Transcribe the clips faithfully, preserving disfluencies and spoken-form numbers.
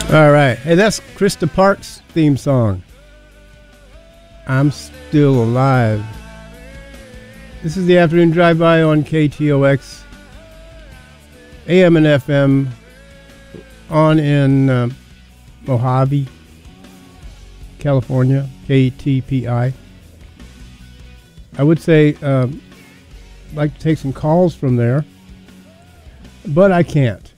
All right. Hey, that's Krista Parks' theme song. I'm Still Alive. This is the afternoon drive-by on K T O X, A M and F M, on in uh, Mojave, California, K T P I. I would say um, I'd like to take some calls from there, but I can't.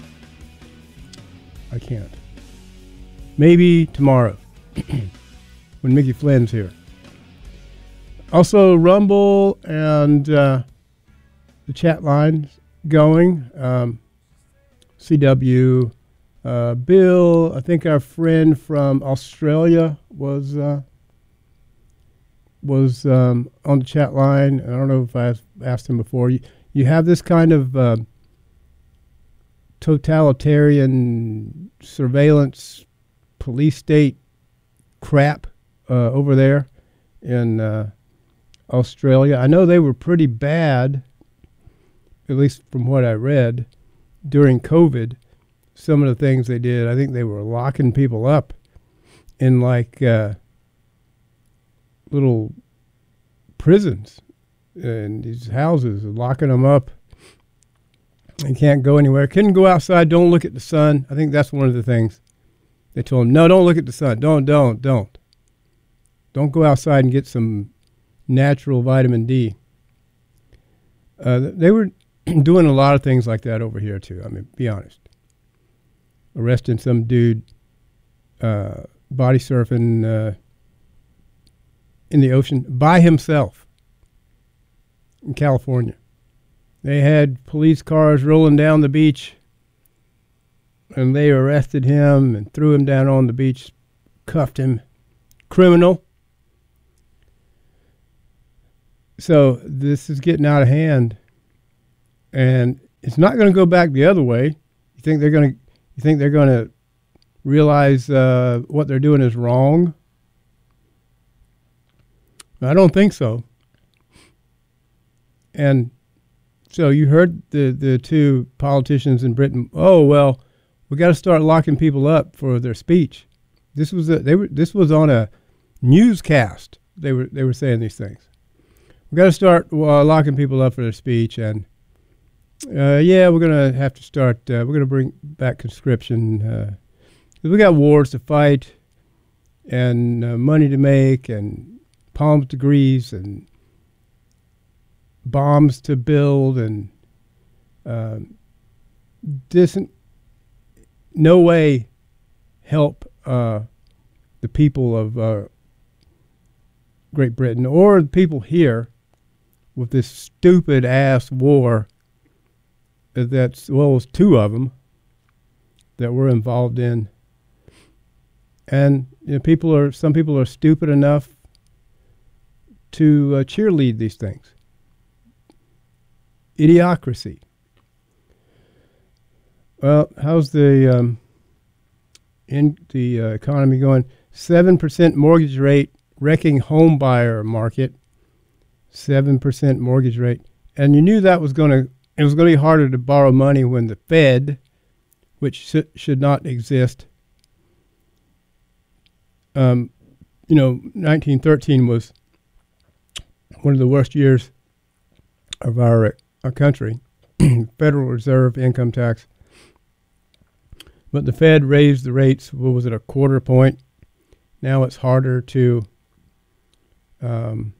I can't. Maybe tomorrow when Mickey Flynn's here. Also, Rumble and uh, the chat lines going. Um, C W, uh, Bill, I think our friend from Australia was uh, was um, on the chat line. I don't know if I asked him before. You, you have this kind of uh, totalitarian surveillance police state crap uh, over there in uh, Australia. I know they were pretty bad, at least from what I read, during COVID. Some of the things they did, I think they were locking people up in like uh, little prisons in these houses, locking them up. They can't go anywhere. Couldn't go outside. Don't look at the sun. I think that's one of the things. They told him, no, don't look at the sun. Don't, don't, don't. Don't go outside and get some natural vitamin D. Uh, they were doing a lot of things like that over here, too. I mean, be honest. Arresting some dude uh, body surfing uh, in the ocean by himself in California. They had police cars rolling down the beach, and they arrested him and threw him down on the beach, cuffed him. Criminal. So this is getting out of hand, and it's not going to go back the other way. You think they're going to? You think they're going to realize uh, what they're doing is wrong? I don't think so. And so you heard the the two politicians in Britain. Oh well. We got to start locking people up for their speech. This was a, they were this was on a newscast. They were they were saying these things. We got to start uh, locking people up for their speech, and uh, yeah, we're gonna have to start. Uh, we're gonna bring back conscription. Uh, we got wars to fight, and uh, money to make, and palm degrees, and bombs to build, and uh, distant. No way help uh, the people of uh, Great Britain or the people here with this stupid ass war that's, well, it's two of them that we're involved in. And you know, people are, some people are stupid enough to uh, cheerlead these things. Idiocracy. Well, how's the um, in the uh, economy going? Seven percent mortgage rate wrecking home buyer market. Seven percent mortgage rate, and you knew that was going to. It was going to be harder to borrow money when the Fed, which sh- should not exist. Um, you know, nineteen thirteen was one of the worst years of our our country. Federal Reserve income tax. But the Fed raised the rates, what was it, a quarter point? Now it's harder to um,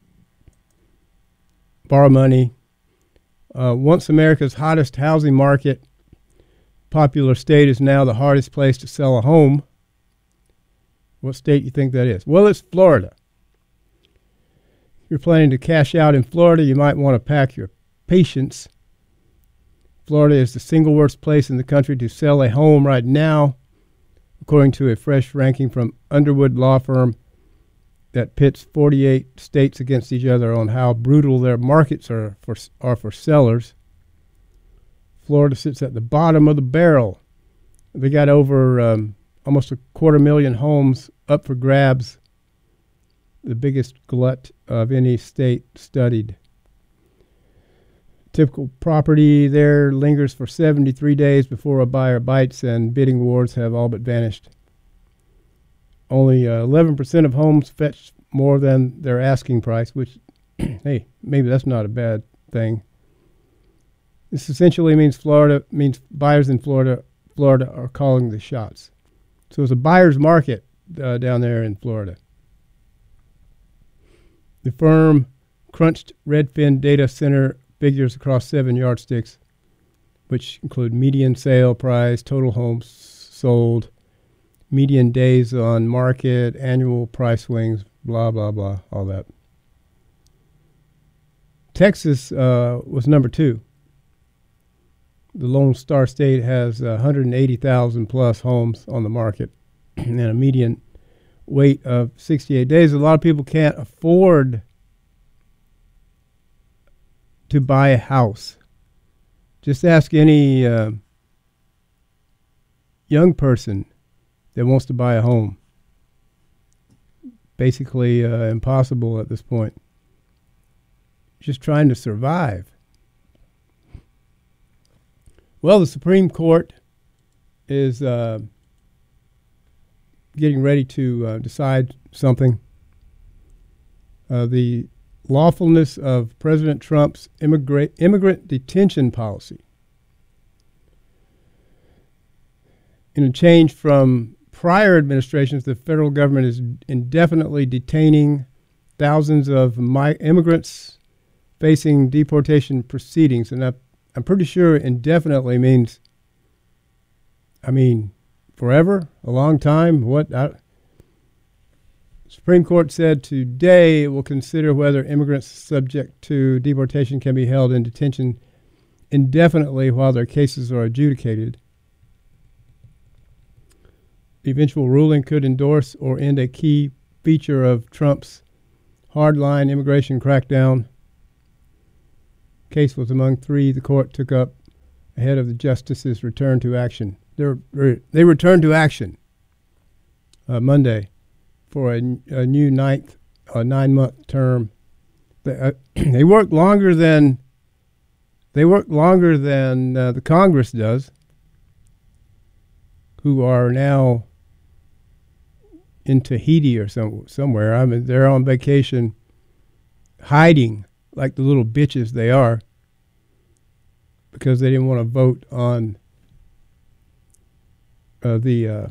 borrow money. Uh, once America's hottest housing market, popular state is now the hardest place to sell a home. What state do you think that is? Well, it's Florida. If you're planning to cash out in Florida, you might want to pack your patience. Florida is the single worst place in the country to sell a home right now, according to a fresh ranking from Underwood Law Firm that pits forty-eight states against each other on how brutal their markets are for are for sellers. Florida sits at the bottom of the barrel. They got over um, almost a quarter million homes up for grabs, the biggest glut of any state studied. Typical property there lingers for seventy-three days before a buyer bites, and bidding wars have all but vanished. Only uh, eleven percent of homes fetch more than their asking price, which, hey, maybe that's not a bad thing. This essentially means Florida means buyers in Florida Florida are calling the shots. So it's a buyer's market uh, down there in Florida. The firm crunched Redfin data center figures across seven yardsticks, which include median sale price, total homes sold, median days on market, annual price swings, blah, blah, blah, all that. Texas uh, was number two. The Lone Star State has uh, one hundred eighty thousand plus homes on the market and a median wait of sixty-eight days. A lot of people can't afford to buy a house. Just ask any uh, young person that wants to buy a home. Basically uh, impossible at this point. Just trying to survive. Well, the Supreme Court is uh, getting ready to uh, decide something. Uh, the lawfulness of President Trump's immigrant, immigrant detention policy. In a change from prior administrations, the federal government is indefinitely detaining thousands of mi- immigrants facing deportation proceedings. And I, I'm pretty sure indefinitely means, I mean, forever, a long time. What? I, Supreme Court said today it will consider whether immigrants subject to deportation can be held in detention indefinitely while their cases are adjudicated. The eventual ruling could endorse or end a key feature of Trump's hardline immigration crackdown. Case was among three the court took up ahead of the justices' return to action. They're, they returned to action uh, Monday for a, a new ninth, uh, nine-month term. They, uh, they work longer than they work longer than uh, the Congress does, who are now in Tahiti or some somewhere. I mean, they're on vacation, hiding like the little bitches they are, because they didn't want to vote on uh, the uh,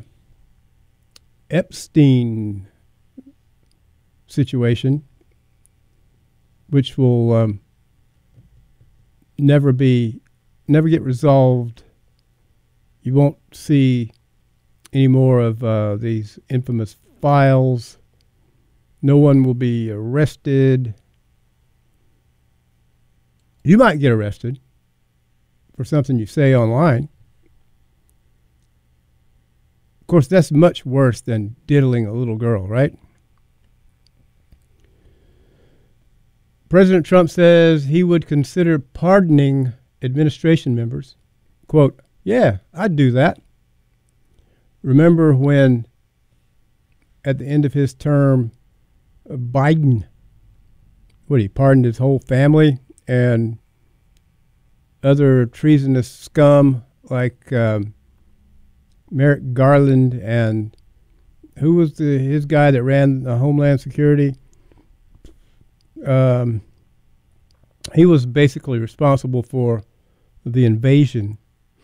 Epstein situation, which will um, never be, never get resolved. You won't see any more of uh, these infamous files. No one will be arrested. You might get arrested for something you say online. Of course, that's much worse than diddling a little girl, right? President Trump says he would consider pardoning administration members. Quote, yeah, I'd do that. Remember when, at the end of his term, uh, Biden, what, he pardoned his whole family and other treasonous scum like um, Merrick Garland and who was the his guy that ran the Homeland Security? Um, he was basically responsible for the invasion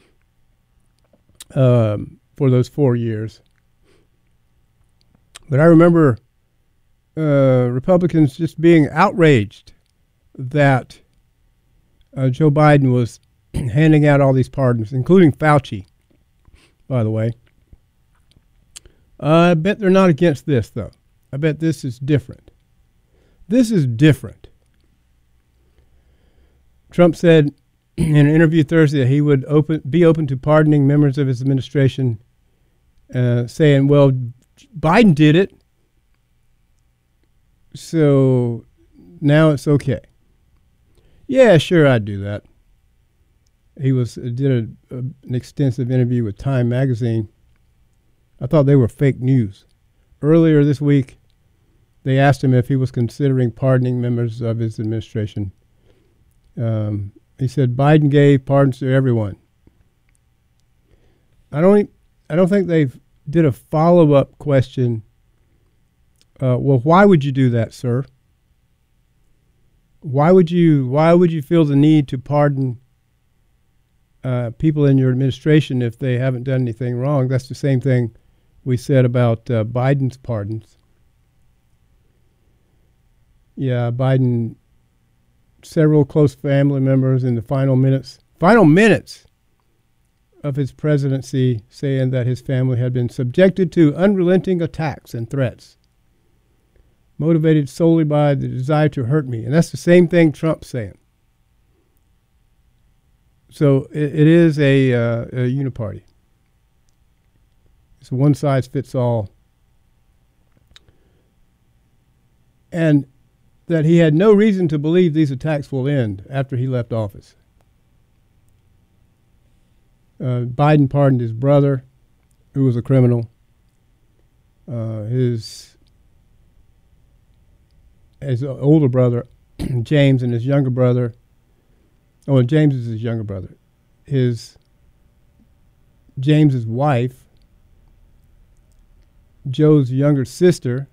um, for those four years. But I remember uh, Republicans just being outraged that uh, Joe Biden was handing out all these pardons, including Fauci, by the way. Uh, I bet they're not against this, though. I bet this is different. This is different. Trump said in an interview Thursday that he would open, be open to pardoning members of his administration, uh, saying, well, Biden did it, so now it's okay. Yeah, sure, I'd do that. He was did a, a, an extensive interview with Time magazine. I thought they were fake news. Earlier this week, they asked him if he was considering pardoning members of his administration. Um, He said Biden gave pardons to everyone. I don't. I don't think they've did a follow-up question. Uh, well, why would you do that, sir? Why would you? Why would you feel the need to pardon uh, people in your administration if they haven't done anything wrong? That's the same thing we said about uh, Biden's pardons. Yeah, Biden. Several close family members in the final minutes, final minutes of his presidency, saying that his family had been subjected to unrelenting attacks and threats, motivated solely by the desire to hurt me. And that's the same thing Trump's saying. So it, it is a, uh, a uniparty. It's a one-size-fits-all. And that he had no reason to believe these attacks will end after he left office. Uh, Biden pardoned his brother, who was a criminal. Uh, his his older brother, James, and his younger brother. Oh, and James is his younger brother. His James's wife, Joe's younger sister,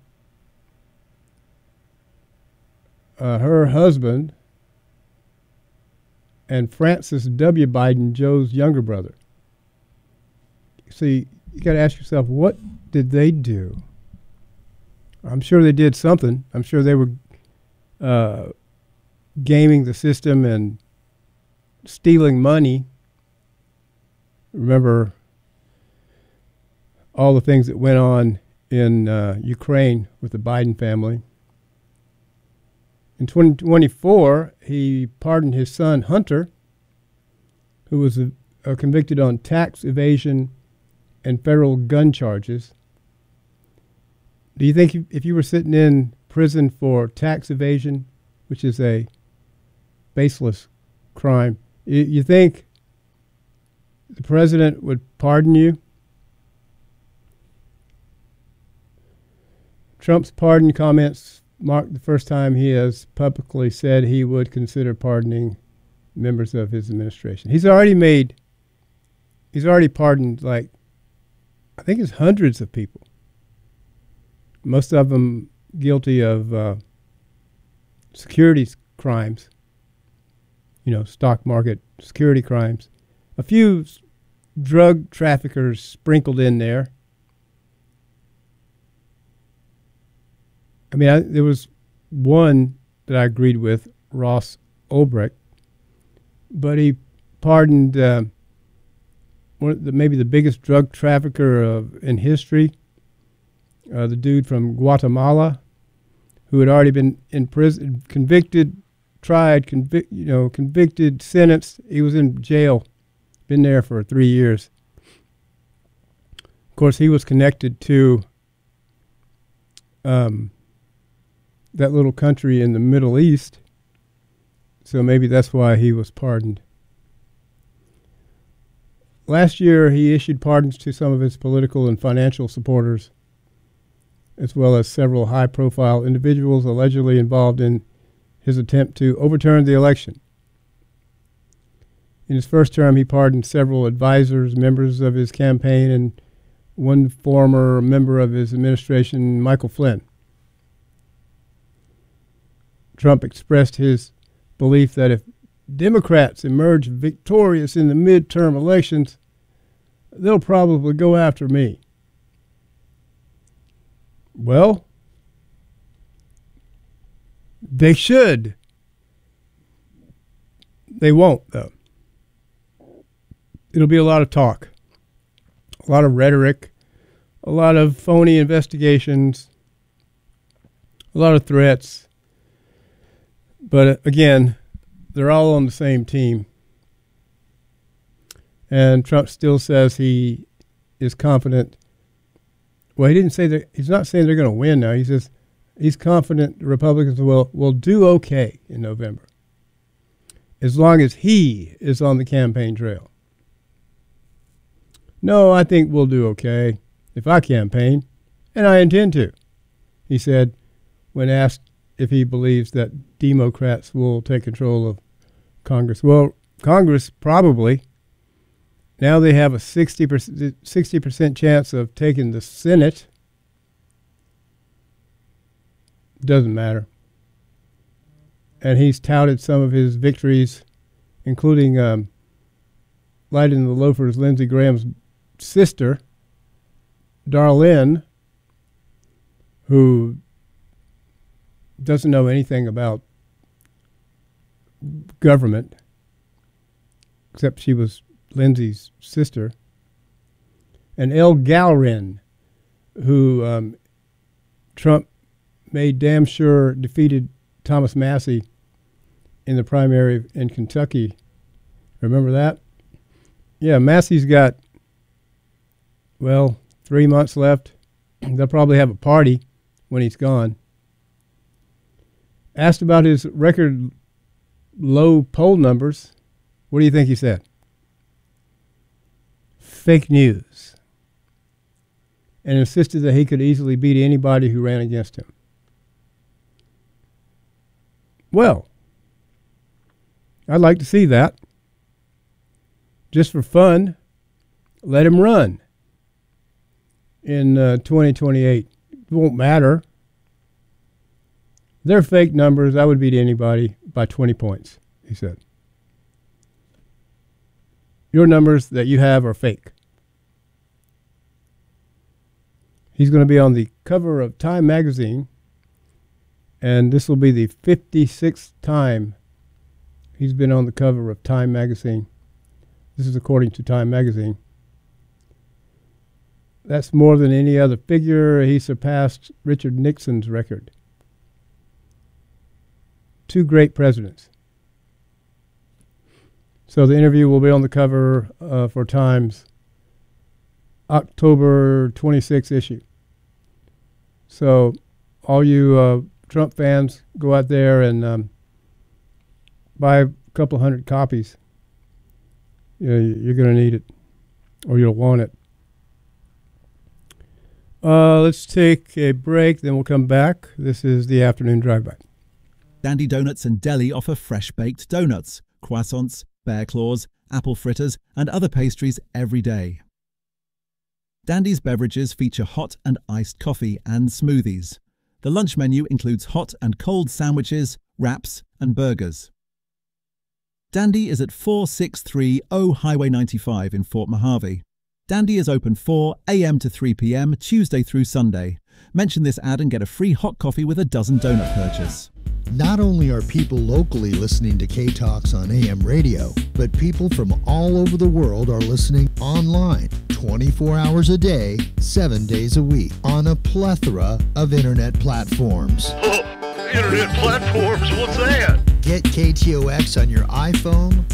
uh, her husband, and Francis W. Biden, Joe's younger brother. See, you got to ask yourself, what did they do? I'm sure they did something. I'm sure they were uh, gaming the system and stealing money. Remember all the things that went on in uh, Ukraine with the Biden family. In twenty twenty-four, he pardoned his son, Hunter, who was uh, uh, convicted on tax evasion and federal gun charges. Do you think if you were sitting in prison for tax evasion, which is a baseless crime, you, you think the president would pardon you? Trump's pardon comments marked the first time he has publicly said he would consider pardoning members of his administration. He's already made, he's already pardoned, like, I think it's hundreds of people. Most of them guilty of uh, securities crimes, you know, stock market security crimes. A few s- drug traffickers sprinkled in there. I mean, I, there was one that I agreed with, Ross Ulbricht, but he pardoned uh, one of the, maybe the biggest drug trafficker of, in history, uh, the dude from Guatemala, who had already been in prison, convicted, tried, convic- you know, convicted, sentenced. He was in jail, been there for three years. Of course, he was connected to um, that little country in the Middle East, so maybe that's why he was pardoned. Last year, he issued pardons to some of his political and financial supporters, as well as several high-profile individuals allegedly involved in his attempt to overturn the election. In his first term, he pardoned several advisors, members of his campaign, and one former member of his administration, Michael Flynn. Trump expressed his belief that if Democrats emerge victorious in the midterm elections, they'll probably go after me. Well, they should. They won't, though. It'll be a lot of talk, a lot of rhetoric, a lot of phony investigations, a lot of threats. But uh, again, they're all on the same team. And Trump still says he is confident. Well, he didn't say that. He's not saying they're going to win now. He says he's confident the Republicans will, will do okay in November, as long as he is on the campaign trail. No, I think we'll do okay if I campaign, and I intend to, he said when asked if he believes that Democrats will take control of Congress. Well, Congress probably. Now they have a sixty percent, sixty percent chance of taking the Senate. Doesn't matter. And he's touted some of his victories, including um, lighting the loafers, Lindsey Graham's sister, Darlene, who doesn't know anything about government, except she was Lindsey's sister, and El Gowrin, who um, Trump made damn sure defeated Thomas Massey in the primary in Kentucky. Remember that? Yeah, Massey's got, well, three months left. They'll probably have a party when he's gone. Asked about his record low poll numbers, what do you think he said? Fake news. And insisted that he could easily beat anybody who ran against him. Well, I'd like to see that. Just for fun, let him run in uh, twenty twenty-eight. It won't matter. They're fake numbers. I would beat anybody by twenty points, he said. Your numbers that you have are fake. He's going to be on the cover of Time magazine, and this will be the fifty-sixth time he's been on the cover of Time magazine. This is according to Time magazine. That's more than any other figure. He surpassed Richard Nixon's record. Two great presidents. So the interview will be on the cover uh, for Time's October twenty-sixth issue. So all you uh, Trump fans, go out there and um, buy a couple hundred copies. You know, you're going to need it, or you'll want it. Uh, let's take a break, then we'll come back. This is the Afternoon Drive-By. Dandy Donuts and Deli offer fresh-baked donuts, croissants, bear claws, apple fritters, and other pastries every day. Dandy's beverages feature hot and iced coffee and smoothies. The lunch menu includes hot and cold sandwiches, wraps, and burgers. Dandy is at four six three zero Highway ninety-five in Fort Mojave. Dandy is open four a m to three p m Tuesday through Sunday. Mention this ad and get a free hot coffee with a dozen donut purchase. Not only are people locally listening to K-Talks on A M radio, but people from all over the world are listening online twenty-four hours a day, seven days a week on a plethora of internet platforms. Oh, internet platforms? What's that? Get K T O X on your iPhone